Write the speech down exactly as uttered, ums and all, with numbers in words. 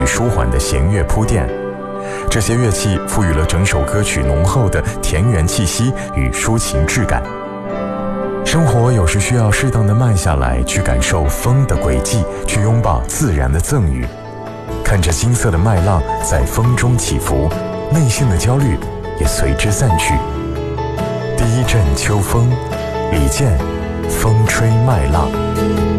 舒缓的弦乐铺垫，这些乐器赋予了整首歌曲浓厚的田园气息与抒情质感。生活有时需要适当的慢下来，去感受风的轨迹，去拥抱自然的赠予。看着金色的麦浪在风中起伏，内心的焦虑也随之散去。第一阵秋风，李健，风吹麦浪。